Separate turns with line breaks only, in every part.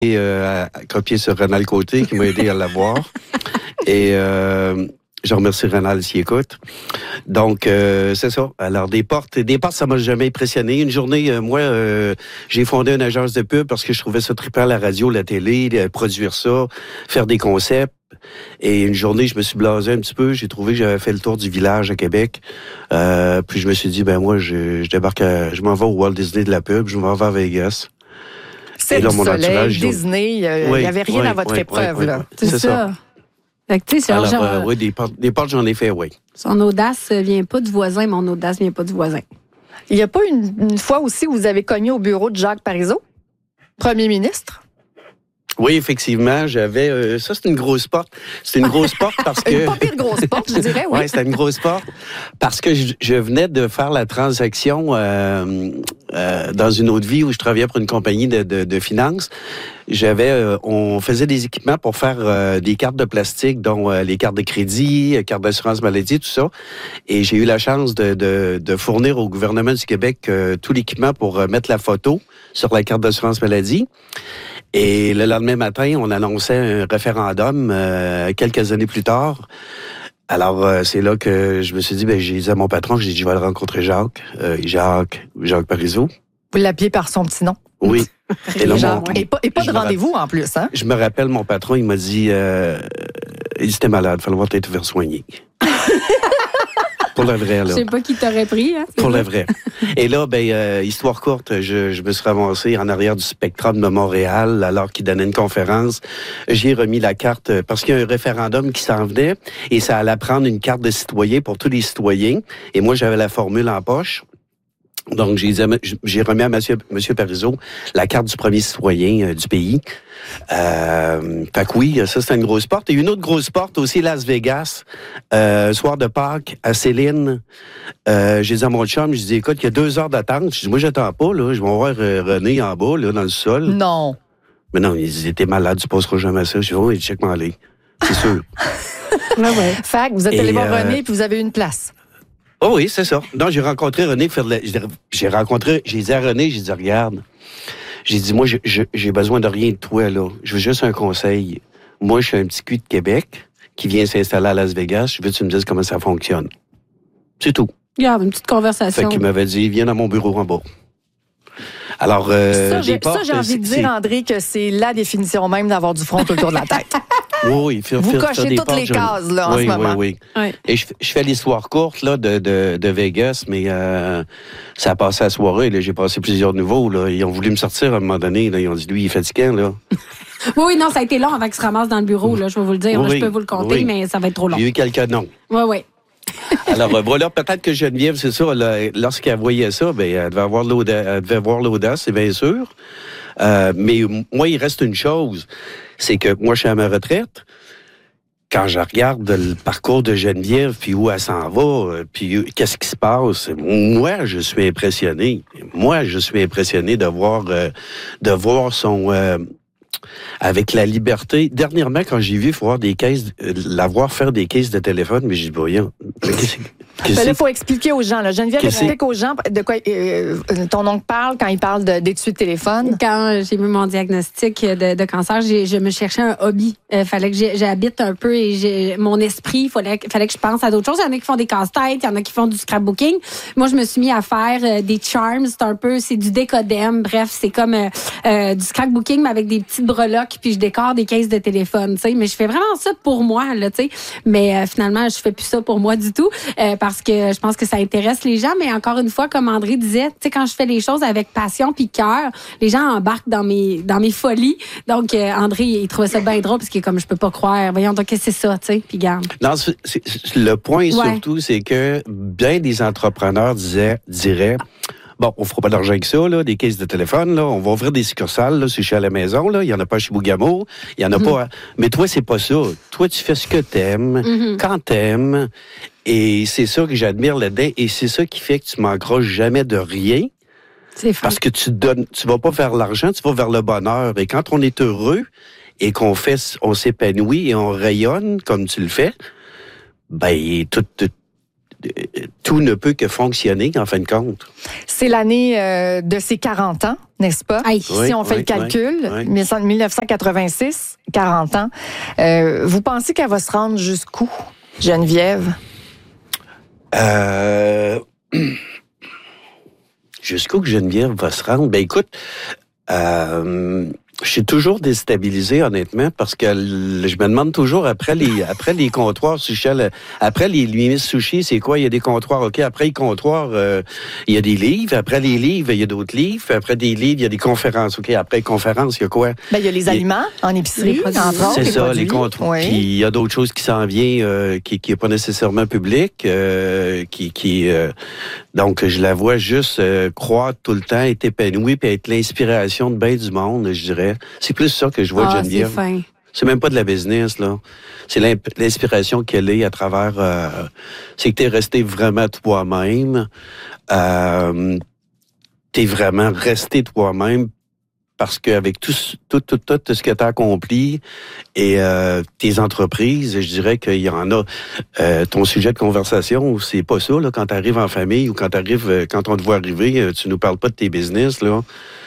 à copier sur Ronald Côté qui m'a aidé à l'avoir. Et je remercie Ronald s'il écoute. Donc, c'est ça. Alors, des portes, ça m'a jamais impressionné. Une journée, j'ai fondé une agence de pub parce que je trouvais ça trippant, la radio, la télé, produire ça, faire des concepts. Et une journée, je me suis blasé un petit peu. J'ai trouvé que j'avais fait le tour du village à Québec. Puis je me suis dit, moi, je débarque je m'en vais au Walt Disney de la pub, je m'en vais à Vegas.
C'est le soleil, Disney, il n'y avait rien à votre épreuve, là.
C'est ça. Fait que,
alors, oui, des portes, j'en ai fait, oui.
Son audace vient pas du voisin, mon audace vient pas du voisin.
Il n'y a pas une fois aussi où vous avez cogné au bureau de Jacques Parizeau, premier ministre?
Oui, effectivement, j'avais... ça, c'est une grosse porte. C'est une grosse porte parce que...
Une pas pire grosse porte, je dirais, oui.
Oui, c'était une grosse porte parce que je venais de faire la transaction dans une autre vie où je travaillais pour une compagnie de finances. On faisait des équipements pour faire des cartes de plastique, dont les cartes de crédit, cartes d'assurance maladie, tout ça. Et j'ai eu la chance de fournir au gouvernement du Québec tout l'équipement pour mettre la photo sur la carte d'assurance maladie. Et le lendemain matin, on annonçait un référendum quelques années plus tard. Alors, c'est là que je me suis dit, j'ai dit à mon patron, j'ai dit, je vais aller rencontrer Jacques Parizeau.
Vous l'appelez par son petit nom?
Oui.
Et, là, et pas de rendez-vous en plus, hein?
Je me rappelle, mon patron, il m'a dit, il dit, t'es malade, il va falloir t'être faire soigner. Pour le vrai, là.
Je sais pas qui t'aurait pris, hein?
Pour le vrai. Et là, histoire courte, je me suis ramassé en arrière du Spectrum de Montréal, alors qu'il donnait une conférence. J'ai remis la carte, parce qu'il y a un référendum qui s'en venait, et ça allait prendre une carte de citoyen pour tous les citoyens. Et moi, j'avais la formule en poche. Donc, j'ai remis à Monsieur Parizeau la carte du premier citoyen du pays. Fait que oui, ça, c'était une grosse porte. Et une autre grosse porte aussi, Las Vegas, soir de Pâques, à Céline. J'ai dit à mon chum, je dis, écoute, il y a 2 heures d'attente. Je dis, moi, j'attends pas, là. Je vais voir René en bas, là, dans le sol.
Non.
Mais non, il dit, t'es malade, tu passeras jamais ça. Je dis, oui, check-moi aller. C'est sûr.
Ouais. Fait que vous êtes allé voir René, puis vous avez une place.
Oh oui, c'est ça. Non, j'ai rencontré René. J'ai dit à René, j'ai dit, regarde, j'ai dit, moi, j'ai besoin de rien de toi, là. Je veux juste un conseil. Moi, je suis un petit cul de Québec qui vient s'installer à Las Vegas. Je veux que tu me dises comment ça fonctionne. C'est tout.
Regarde, une petite conversation.
Fait qu'il m'avait dit, viens dans mon bureau en bas. Alors,
ça, j'ai envie de dire, André, que c'est la définition même d'avoir du front autour de la tête.
Oui,
vous cochez toutes les cases, là, en ce moment.
Oui. Et je fais l'histoire courte, là, de Vegas, mais ça a passé la soirée, là. J'ai passé plusieurs niveaux, là. Ils ont voulu me sortir à un moment donné, là. Ils ont dit, lui, il est fatiguant, là.
Oui, non, ça a été long avant qu'il se ramasse dans le bureau, là. Je vais vous le dire.
Oui,
là, je peux vous le compter, mais ça va être trop long.
J'ai eu quelques noms.
Oui.
Alors, voilà, peut-être que Geneviève, c'est ça, lorsqu'elle voyait ça, elle devait avoir l'audace, c'est bien sûr. Mais moi, il reste une chose, c'est que moi, je suis à ma retraite. Quand je regarde le parcours de Geneviève, puis où elle s'en va, puis qu'est-ce qui se passe, moi, je suis impressionné. Moi, je suis impressionné de voir son... avec la liberté. Dernièrement, quand j'ai vu la voir faire des caisses de téléphone, mais j'ai dit, voyons,
là, il faut expliquer aux gens. Là. Geneviève, explique aux gens de quoi ton oncle parle quand il parle d'étui de téléphone.
Quand j'ai eu mon diagnostic de cancer, je me cherchais un hobby. Fallait que j'habite un peu et mon esprit, fallait que je pense à d'autres choses. Il y en a qui font des casse-têtes, il y en a qui font du scrapbooking. Moi, je me suis mis à faire des charms. C'est du décodem. Bref, c'est comme du scrapbooking, mais avec des petites breloques, puis je décore des caisses de téléphone. T'sais. Mais je fais vraiment ça pour moi. Là, t'sais. Mais finalement, je fais plus ça pour moi du tout. Parce que je pense que ça intéresse les gens, mais encore une fois, comme André disait, tu sais, quand je fais les choses avec passion puis cœur, les gens embarquent dans mes folies. Donc, André, il trouvait ça bien drôle parce qu'il est comme, je peux pas croire. Voyons, donc, qu'est-ce que c'est ça, tu sais, puis garde.
Non, le point surtout, c'est que bien des entrepreneurs diraient, bon, on fera pas d'argent avec ça, là, des caisses de téléphone, là, on va ouvrir des succursales, là, c'est chez à la maison, là, il y en a pas chez Bougamo, il y en a pas. Mais toi, c'est pas ça. Toi, tu fais ce que t'aimes, quand t'aimes. Et c'est ça que j'admire là-dedans. Et c'est ça qui fait que tu manqueras jamais de rien.
C'est fun.
Parce que tu vas pas vers l'argent, tu vas vers le bonheur. Et quand on est heureux et on s'épanouit et on rayonne comme tu le fais, tout ne peut que fonctionner en fin de compte.
C'est l'année de ses 40 ans. n'est-ce pas?
Aïe.
Si on fait le calcul, 1986, 40 ans. Vous pensez qu'elle va se rendre jusqu'où, Geneviève?
Jusqu'où que Geneviève va se rendre? Ben écoute, je suis toujours déstabilisé, honnêtement, parce que je me demande toujours, après les comptoirs sushi, après les Miss Sushi, c'est quoi? Il y a des comptoirs, OK. Après les comptoirs, il y a des livres. Après les livres, il y a d'autres livres. Après des livres, il y a des conférences, OK. Après les conférences, il y a quoi?
Ben, il y a les aliments en épicerie, entre autres.
C'est ça, les comptoirs.
Oui.
Puis il y a d'autres choses qui s'en viennent, qui est pas nécessairement public, donc je la vois juste croître tout le temps, être épanouie, puis être l'inspiration de bien du monde, je dirais. C'est plus ça que je vois de Geneviève.
C'est fin.
C'est même pas de la business, là. C'est l'inspiration qu'elle est à travers... c'est que t'es resté vraiment toi-même. T'es vraiment resté toi-même parce qu'avec tout ce que t'as accompli et tes entreprises, je dirais qu'il y en a... ton sujet de conversation, c'est pas ça, là. Quand t'arrives en famille ou quand on te voit arriver, tu nous parles pas de tes business, là.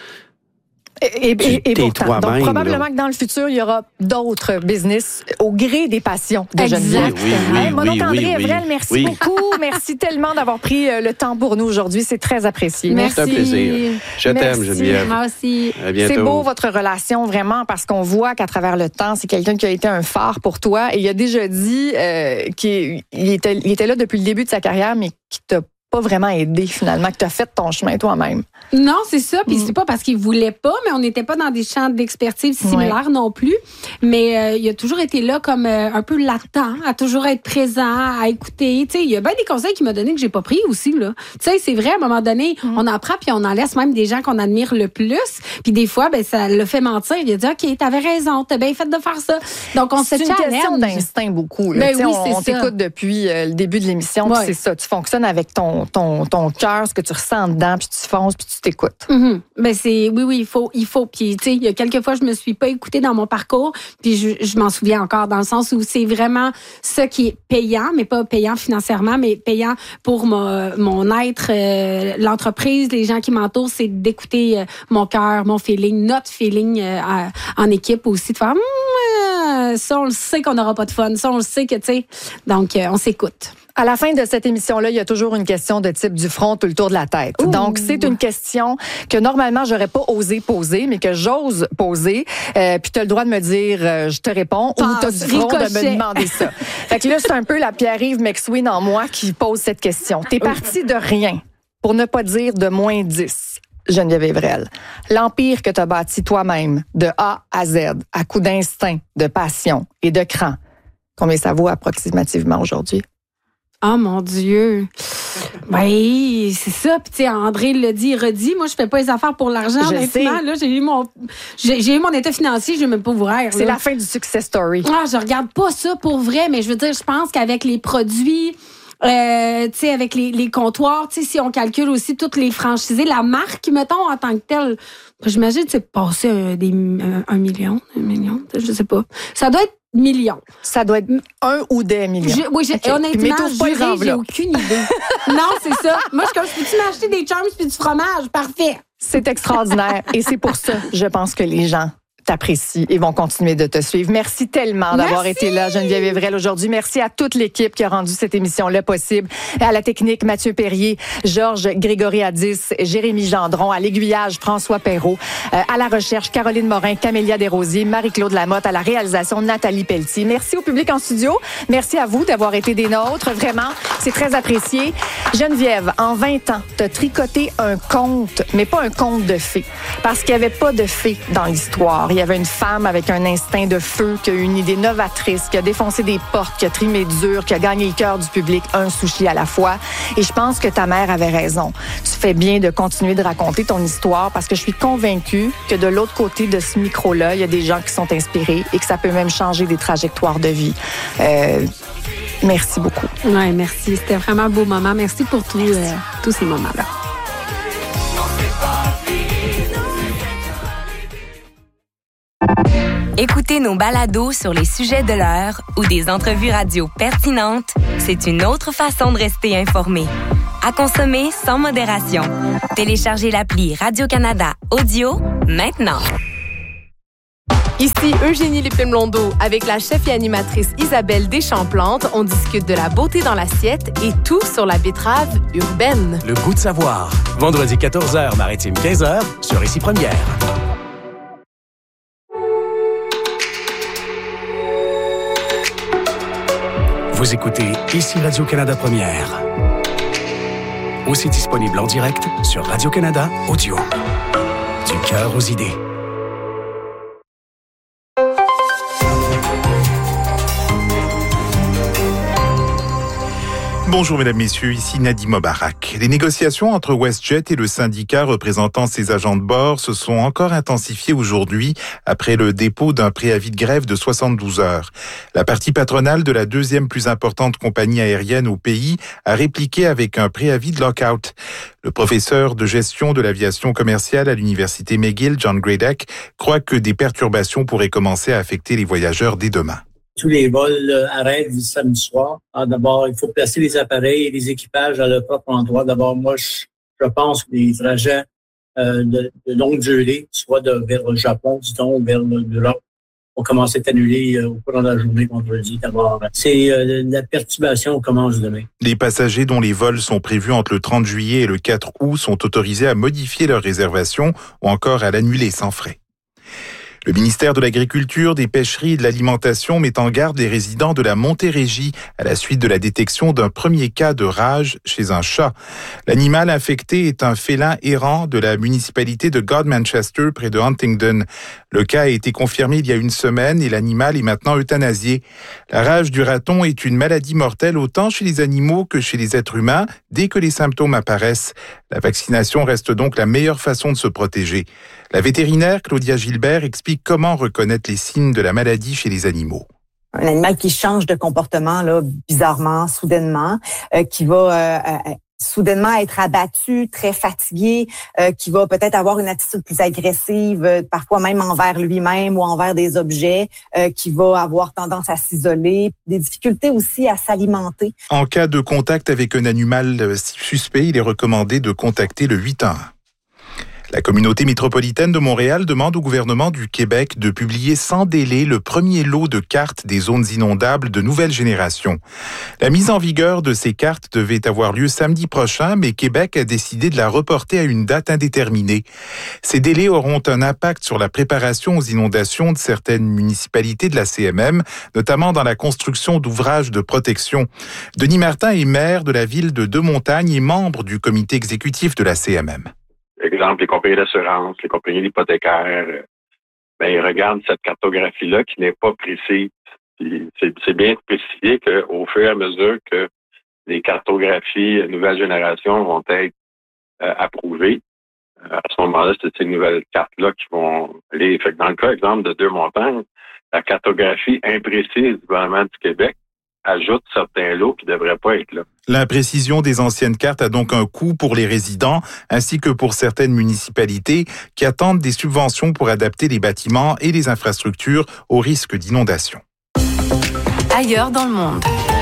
Et pourtant, donc probablement
là.
que dans le futur, il y aura d'autres business au gré des passions de Geneviève. Mon oncle André Evrel, merci beaucoup. Merci tellement d'avoir pris le temps pour nous aujourd'hui. C'est très apprécié.
Merci.
C'est un plaisir. Je t'aime, Geneviève.
Moi aussi.
À bientôt.
C'est beau, votre relation, vraiment, parce qu'on voit qu'à travers le temps, c'est quelqu'un qui a été un phare pour toi. Et il a déjà dit qu'il était là depuis le début de sa carrière, mais qui t'a pas vraiment aidé, finalement, que tu as fait ton chemin toi-même.
Non, c'est ça. Puis c'est pas parce qu'il voulait pas, mais on n'était pas dans des champs d'expertise similaires non plus. Mais il a toujours été là comme un peu latent, à toujours être présent, à écouter. Tu sais, il y a bien des conseils qu'il m'a donné que j'ai pas pris aussi, là. Tu sais, c'est vrai, à un moment donné, on en prend puis on en laisse même des gens qu'on admire le plus. Puis des fois, ben ça le fait mentir. Il a dit, OK, t'avais raison, t'as bien fait de faire ça. Donc, on se challenge.
C'est une question d'instinct beaucoup, là.
Ben oui,
on t'écoute depuis le début de l'émission, puis c'est ça. Tu fonctionnes avec ton cœur, ce que tu ressens dedans, puis tu fonces, puis tu t'écoutes.
Ben c'est oui, il faut. Puis tu sais, il y a quelques fois je me suis pas écoutée dans mon parcours, puis je m'en souviens encore dans le sens où c'est vraiment ça qui est payant, mais pas payant financièrement, mais payant pour mon être, l'entreprise, les gens qui m'entourent, c'est d'écouter mon cœur, mon feeling, notre feeling en équipe aussi, de faire ça on le sait qu'on n'aura pas de fun, ça on le sait que tu sais, donc on s'écoute.
À la fin de cette émission-là, il y a toujours une question de type du front tout le tour de la tête. Ouh. Donc, c'est une question que normalement, j'aurais pas osé poser, mais que j'ose poser. Puis tu as le droit de me dire je te réponds ou tu as du front de me demander ça. Fait que là, c'est un peu la Pierre-Yves McSween en moi qui pose cette question. T'es parti de rien, pour ne pas dire de moins 10. Geneviève Evrel, l'empire que tu as bâti toi-même, de A à Z, à coup d'instinct, de passion et de cran, combien ça vaut approximativement aujourd'hui?
Oh mon Dieu. Oui, c'est ça. Puis tu sais, André le dit, redit. Moi, je fais pas les affaires pour l'argent. Honnêtement, là, j'ai eu mon état financier. Je vais même pas vous rire.
C'est la fin du success story.
Ah, je regarde pas ça pour vrai, mais je veux dire, je pense qu'avec les produits, tu sais, avec les comptoirs, tu sais, si on calcule aussi toutes les franchisés, la marque, mettons, en tant que telle, j'imagine que c'est passé un million, je sais pas. Ça doit être millions.
Ça doit être un ou des millions.
Honnêtement, j'ai aucune idée. Non, c'est ça. Moi, je peux-tu m'acheter des chums puis du fromage? Parfait.
C'est extraordinaire. Et c'est pour ça, je pense que les gens t'apprécient et vont continuer de te suivre. Merci tellement d'avoir été là, Geneviève Evrel, aujourd'hui. Merci à toute l'équipe qui a rendu cette émission-là possible. À la technique, Mathieu Perrier, Georges Grégory Addis, Jérémy Gendron, à l'aiguillage, François Perrault, à la recherche, Caroline Morin, Camélia Desrosiers, Marie-Claude Lamotte, à la réalisation, Nathalie Pelletier. Merci au public en studio. Merci à vous d'avoir été des nôtres. Vraiment, c'est très apprécié. Geneviève, en 20 ans, t'as tricoté un conte, mais pas un conte de fées, parce qu'il n'y avait pas de fées dans l'histoire. Il y avait une femme avec un instinct de feu, qui a eu une idée novatrice, qui a défoncé des portes, qui a trimé dur, qui a gagné le cœur du public, un sushi à la fois. Et je pense que ta mère avait raison. Tu fais bien de continuer de raconter ton histoire parce que je suis convaincue que de l'autre côté de ce micro-là, il y a des gens qui sont inspirés et que ça peut même changer des trajectoires de vie. Merci beaucoup.
Oui, merci. C'était vraiment un beau moment. Merci pour tous ces moments-là.
Écoutez nos balados sur les sujets de l'heure ou des entrevues radio pertinentes, c'est une autre façon de rester informé. À consommer sans modération. Téléchargez l'appli Radio-Canada Audio maintenant.
Ici Eugénie Lépine-Blondeau. Avec la chef et animatrice Isabelle Deschamps-Plante, on discute de la beauté dans l'assiette et tout sur la betterave urbaine.
Le goût de savoir. Vendredi 14h, Maritime 15h, sur Ici Première. Vous écoutez Ici Radio-Canada Première. Aussi disponible en direct sur Radio-Canada Audio. Du cœur aux idées.
Bonjour mesdames, messieurs, ici Nadim Mobarak. Les négociations entre WestJet et le syndicat représentant ses agents de bord se sont encore intensifiées aujourd'hui après le dépôt d'un préavis de grève de 72 heures. La partie patronale de la deuxième plus importante compagnie aérienne au pays a répliqué avec un préavis de lockout. Le professeur de gestion de l'aviation commerciale à l'université McGill, John Gradek, croit que des perturbations pourraient commencer à affecter les voyageurs dès demain.
Tous les vols arrêtent du samedi soir. D'abord, il faut placer les appareils et les équipages à leur propre endroit. D'abord, moi, je pense que les trajets de longue durée, soit vers le Japon, disons, ou vers l'Europe, vont commencer à être annulés au cours de la journée vendredi. D'abord, c'est la perturbation commence demain.
Les passagers dont les vols sont prévus entre le 30 juillet et le 4 août sont autorisés à modifier leur réservation ou encore à l'annuler sans frais. Le ministère de l'Agriculture, des Pêcheries et de l'Alimentation met en garde les résidents de la Montérégie à la suite de la détection d'un premier cas de rage chez un chat. L'animal infecté est un félin errant de la municipalité de Godmanchester près de Huntingdon. Le cas a été confirmé il y a une semaine et l'animal est maintenant euthanasié. La rage du raton est une maladie mortelle autant chez les animaux que chez les êtres humains dès que les symptômes apparaissent. La vaccination reste donc la meilleure façon de se protéger. La vétérinaire Claudia Gilbert explique comment reconnaître les signes de la maladie chez les animaux.
Un animal qui change de comportement là, bizarrement, soudainement, qui va soudainement être abattu, très fatigué, qui va peut-être avoir une attitude plus agressive, parfois même envers lui-même ou envers des objets, qui va avoir tendance à s'isoler, des difficultés aussi à s'alimenter.
En cas de contact avec un animal suspect, il est recommandé de contacter le 811. La communauté métropolitaine de Montréal demande au gouvernement du Québec de publier sans délai le premier lot de cartes des zones inondables de nouvelle génération. La mise en vigueur de ces cartes devait avoir lieu samedi prochain, mais Québec a décidé de la reporter à une date indéterminée. Ces délais auront un impact sur la préparation aux inondations de certaines municipalités de la CMM, notamment dans la construction d'ouvrages de protection. Denis Martin est maire de la ville de Deux-Montagnes et membre du comité exécutif de la CMM.
Exemple, les compagnies d'assurance, les compagnies hypothécaires, ils regardent cette cartographie-là qui n'est pas précise. C'est bien précisé qu'au fur et à mesure que les cartographies nouvelle génération vont être approuvées, à ce moment-là, c'est ces nouvelles cartes-là qui vont aller. Fait que dans le cas, exemple, de Deux-Montagnes, la cartographie imprécise du gouvernement du Québec ajoute certains lots qui ne devraient pas être là.
L'imprécision des anciennes cartes a donc un coût pour les résidents ainsi que pour certaines municipalités qui attendent des subventions pour adapter les bâtiments et les infrastructures au risque d'inondation.
Ailleurs dans le monde.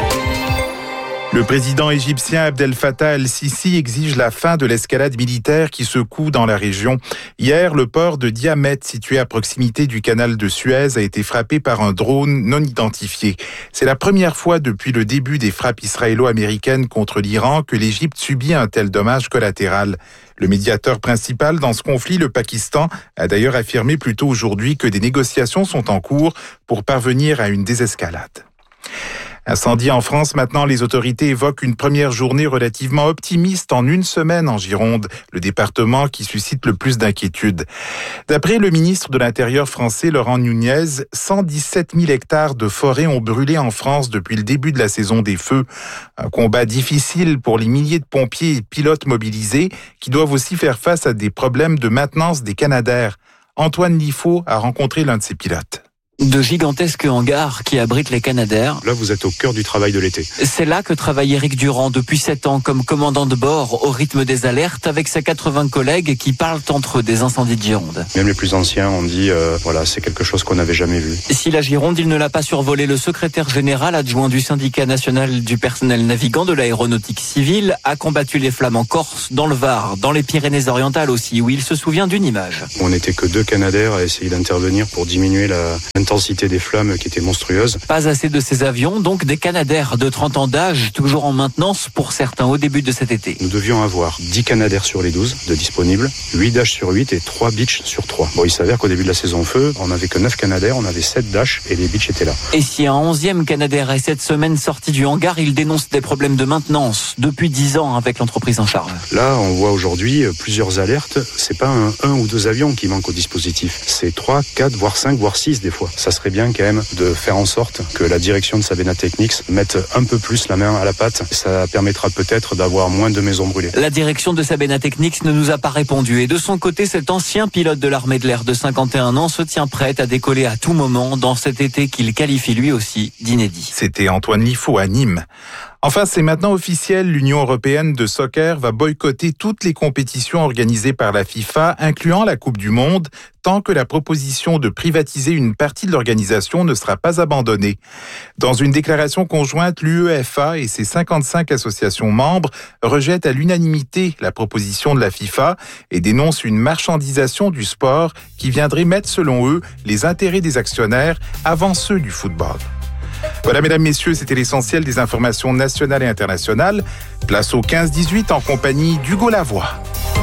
Le président égyptien Abdel Fattah el-Sisi exige la fin de l'escalade militaire qui secoue dans la région. Hier, le port de Diamet, situé à proximité du canal de Suez, a été frappé par un drone non identifié. C'est la première fois depuis le début des frappes israélo-américaines contre l'Iran que l'Égypte subit un tel dommage collatéral. Le médiateur principal dans ce conflit, le Pakistan, a d'ailleurs affirmé plus tôt aujourd'hui que des négociations sont en cours pour parvenir à une désescalade. Incendie en France, maintenant les autorités évoquent une première journée relativement optimiste en une semaine en Gironde, le département qui suscite le plus d'inquiétudes. D'après le ministre de l'Intérieur français Laurent Nunez, 117 000 hectares de forêt ont brûlé en France depuis le début de la saison des feux. Un combat difficile pour les milliers de pompiers et pilotes mobilisés qui doivent aussi faire face à des problèmes de maintenance des canadaires. Antoine Liffaut a rencontré l'un de ces pilotes.
De gigantesques hangars qui abritent les Canadair.
Là, vous êtes au cœur du travail de l'été.
C'est là que travaille Éric Durand depuis 7 ans comme commandant de bord au rythme des alertes avec ses 80 collègues qui parlent entre eux des incendies de Gironde.
Même les plus anciens ont dit, voilà, c'est quelque chose qu'on n'avait jamais vu.
Si la Gironde, il ne l'a pas survolé, le secrétaire général adjoint du syndicat national du personnel navigant de l'aéronautique civile a combattu les flammes en Corse, dans le Var, dans les Pyrénées-Orientales aussi, où il se souvient d'une image.
On n'était que 2 Canadair à essayer d'intervenir pour diminuer l'intensité des flammes qui était monstrueuse.
Pas assez de ces avions, donc des Canadair de 30 ans d'âge, toujours en maintenance pour certains au début de cet été.
Nous devions avoir 10 Canadair sur les 12 de disponibles, 8 Dash sur 8 et 3 Beach sur 3. Bon, il s'avère qu'au début de la saison feu, on n'avait que 9 Canadair, on avait 7 Dash et les Beach étaient là.
Et si un 11e Canadair est cette semaine sorti du hangar, il dénonce des problèmes de maintenance depuis 10 ans avec l'entreprise en charge.
Là, on voit aujourd'hui plusieurs alertes. C'est pas un ou 2 avions qui manquent au dispositif. C'est 3, 4, voire 5, voire 6 des fois. Ça serait bien quand même de faire en sorte que la direction de Sabena Technics mette un peu plus la main à la pâte. Ça permettra peut-être d'avoir moins de maisons brûlées.
La direction de Sabena Technics ne nous a pas répondu. Et de son côté, cet ancien pilote de l'armée de l'air de 51 ans se tient prêt à décoller à tout moment dans cet été qu'il qualifie lui aussi d'inédit.
C'était Antoine Liffaut à Nîmes. Enfin, c'est maintenant officiel, l'Union européenne de soccer va boycotter toutes les compétitions organisées par la FIFA, incluant la Coupe du Monde, tant que la proposition de privatiser une partie de l'organisation ne sera pas abandonnée. Dans une déclaration conjointe, l'UEFA et ses 55 associations membres rejettent à l'unanimité la proposition de la FIFA et dénoncent une marchandisation du sport qui viendrait mettre, selon eux, les intérêts des actionnaires avant ceux du football. Voilà, mesdames, messieurs, c'était l'essentiel des informations nationales et internationales. Place au 15-18 en compagnie d'Hugo Lavoie.